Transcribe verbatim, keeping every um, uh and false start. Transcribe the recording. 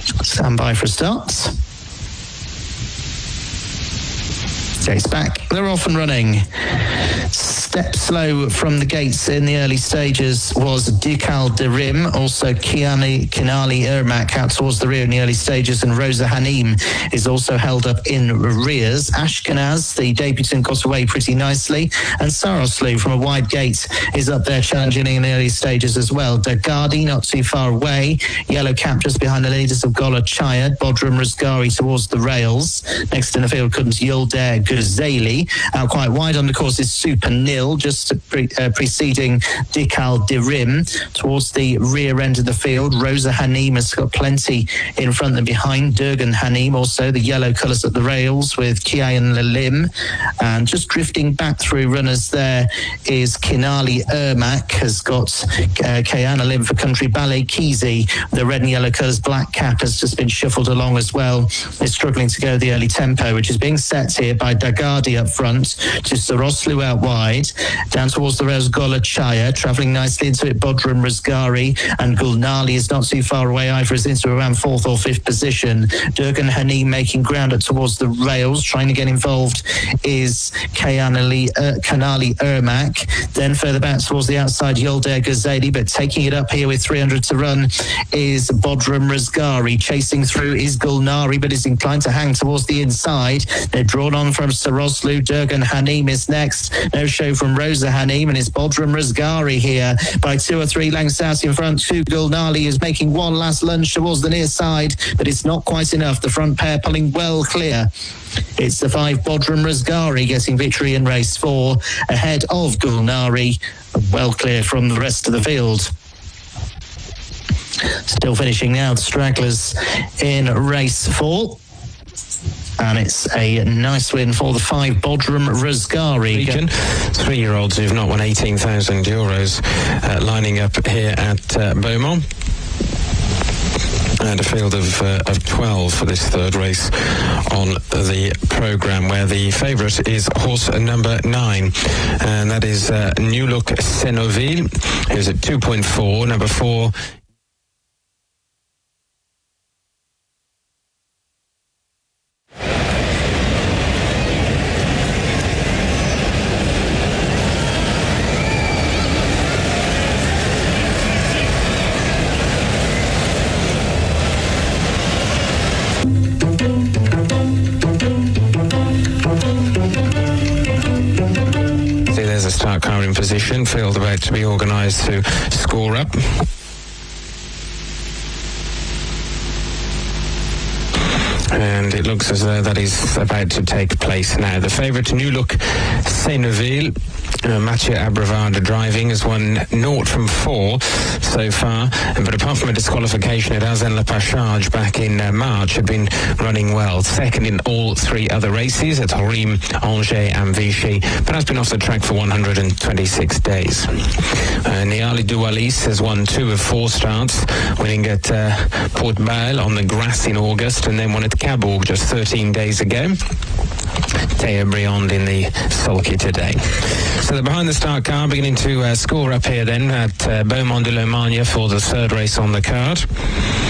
Stand by for a start. Gates back. They're off and running. Step slow from the gates in the early stages was Dikal Derim, also Kiani Kinali Ermak out towards the rear in the early stages, and Rosa Hanim is also held up in rears. Ashkenaz, the debutant, got away pretty nicely, and Saroslu from a wide gate is up there challenging in the early stages as well. Dagadi not too far away. Yellow cap just behind the leaders of Gola Chayad. Bodrum Razgari towards the rails. Next in the field comes Yilder Guzeli. Out quite wide on the course is Super Nil, just pre- uh, preceding Dikal Dirim. Towards the rear end of the field, Rosa Hanim has got plenty in front and behind. Durgan Hanim also, the yellow colours at the rails with Kian Lalim. And just drifting back through runners there is Kinali Ermak, has got uh, Kian Lalim for Country Ballet. Kizi, the red and yellow colours, black cap has just been shuffled along as well. It's struggling to go the early tempo, which is being set here by Dagadi up front to Saroslu out wide. Down towards the rails, Gola Chaya, travelling nicely into it, Bodrum Razgari, and Gulnali is not too far away either, is into around fourth or fifth position. Durgan Hanim making ground up towards the rails, trying to get involved is Kanali uh, Kanali Ermak. Then further back towards the outside, Yolder Gazeli, but taking it up here with three hundred to run is Bodrum Razgari. Chasing through is Gulnari, but is inclined to hang towards the inside. They're drawn on from Saroslu. Durgan Hanim is next. No show from Rosa Hanim, and it's Bodrum Razgari here by two or three lengths out in front. Two Gulnali is making one last lunge towards the near side, but it's not quite enough. The front pair pulling well clear. It's the five Bodrum Razgari getting victory in race four ahead of Gulnari, well clear from the rest of the field. Still finishing now, the stragglers in race four. And it's a nice win for the five Bodrum Razgari. Region. Three-year-olds who've not won eighteen thousand euros uh, lining up here at uh, Beaumont. And a field of uh, of twelve for this third race on the programme, where the favourite is horse number nine, and that is uh, New Look Senoville, who's at two point four. Number four. Start car in position, field about to be organised to score up. And it looks as though that is about to take place now. The favourite, New Look Senoville, uh, Mathieu Abravada driving, has won naught from four so far. But apart from a disqualification at Azen Le Passage back in uh, March, had been running well. Second in all three other races at Reims, Angers and Vichy, but has been off the track for one hundred twenty-six days. Uh, Niali Doualis has won two of four starts, winning at uh, Port Bail on the grass in August, and then won at Cabourg just thirteen days ago. Théa Briand in the sulky today. So the behind the start car beginning to uh, score up here then at uh, Beaumont de Lomagne for the third race on the card.